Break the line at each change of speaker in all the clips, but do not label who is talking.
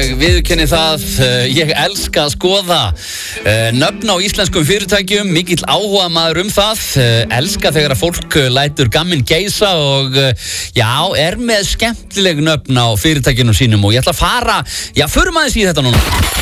Ég viðurkenni það, ég elska að skoða nöfn á íslenskum fyrirtækjum, mikill áhuga maður það, elska þegar að fólk lætur gamminn geisa og er með skemmtileg nöfn á fyrirtækjunum sínum og ég ætla að fara, förum aðeins í þetta núna.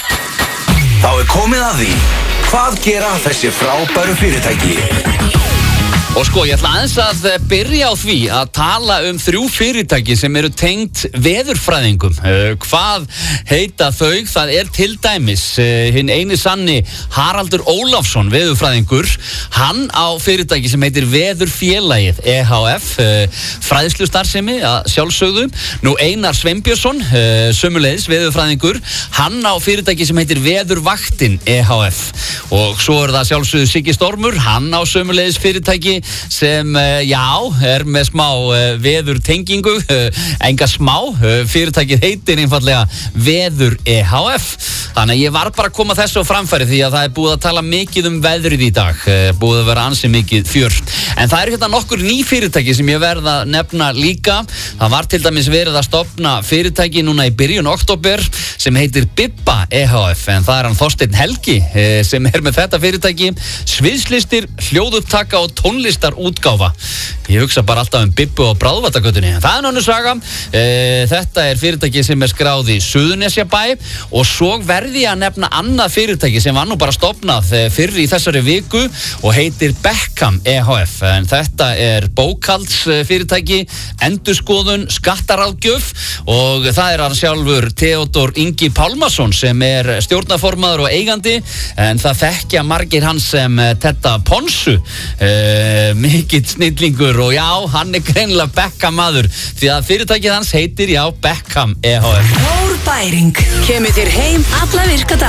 Þá komið að því, hvað gera þessi frábæru fyrirtæki?
Og sko, ég ætla aðeins að byrja á því að tala 3 fyrirtæki sem eru tengt veðurfræðingum. Hvað heita þau? Það til dæmis hinn eini sanni Haraldur Ólafsson, veðurfræðingur. Hann á fyrirtæki sem heitir Veðurfélagið EHF, fræðslustarfsemi að sjálfsögðu. Nú Einar Sveinbjörnsson, sömuleiðis veðurfræðingur. Hann á fyrirtæki sem heitir Veðurvaktin EHF. Og svo það sjálfsögðu Siggi Stormur, hann á sömuleiðis fyrirtæki sem, með smá veðurtengingu, enga smá, fyrirtækið heitir einfallega Veður EHF. Þannig að ég var bara að koma þessu á framfæri því að það búið að tala mikið veðrið í dag, búið að vera ansi mikið fjör. En það hérna nokkur ný fyrirtæki sem ég verð að nefna líka. Það var til dæmis verið að stofna fyrirtæki núna í byrjun október sem heitir Bibba EHF, en það hann Þorsteinn Helgi sem með þetta fyrirtæki, sviðslistir, hljóðupptaka og tónlistarútgáfa. Ég hugsa bara alltaf Bibbu og Bráðvatagötunni. Það önnur saga. Þetta fyrirtæki sem skráð í Suðurnesjabæ og svo verði ég að nefna annað fyrirtæki sem var nú bara stofnað fyrr í þessari viku og heitir Beckham EHF. En þetta bókhaldsfyrirtæki, endurskoðun, skattaráðgjöf og það hann sjálfur Theodor Ingi Pálmason sem stjórnarformaður og eigandi, en það þekkja margir hans sem Tedda Ponsu, mikill snillingur og hann greinilega Beckham maður því að fyrirtækið hans heitir Beckham EHF.
Hór Bæring kemur þér heim alla virka daga.